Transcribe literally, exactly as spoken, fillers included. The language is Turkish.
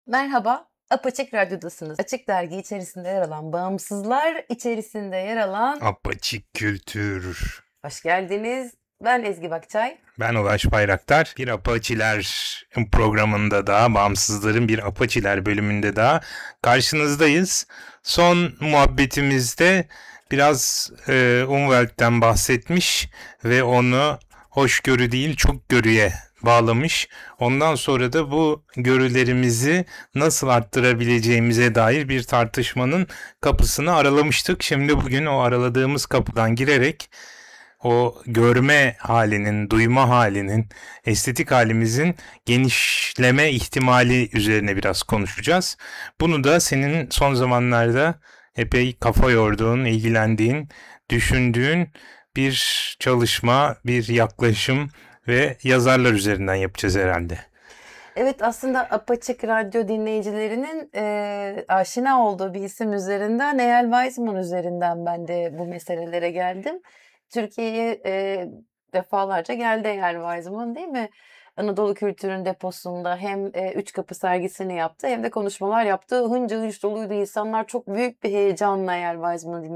Merhaba, Apaçık Radyo'dasınız. Açık Dergi içerisinde yer alan, Bağımsızlar içerisinde yer alan Apaçık Kültür. hoş geldiniz. Ben Ezgi Bakçay. Ben Ulaş Bayraktar. Bir Apaçiler programında da, Bağımsızların bir Apaçiler bölümünde daha karşınızdayız. Son muhabbetimizde biraz e, Umvelt'ten bahsetmiş ve onu hoşgörü değil çok görüye bağlamış. Ondan sonra da bu görülerimizi nasıl arttırabileceğimize dair bir tartışmanın kapısını aralamıştık. Şimdi bugün o araladığımız kapıdan girerek o görme halinin, duyma halinin, estetik halimizin genişleme ihtimali üzerine biraz konuşacağız. Bunu da senin son zamanlarda epey kafa yorduğun, ilgilendiğin, düşündüğün bir çalışma, bir yaklaşım ve yazarlar üzerinden yapacağız herhalde. Evet, aslında Apaçık Radyo dinleyicilerinin e, aşina olduğu bir isim üzerinden, Eyal Weizman üzerinden ben de bu meselelere geldim. Türkiye'ye e, defalarca geldi Eyal Weizman, değil mi? Anadolu Kültür'ün deposunda hem e, Üç Kapı sergisini yaptı hem de konuşmalar yaptı. Hınca hınç doluydu insanlar, çok büyük bir heyecanla Eyal Weizman'ı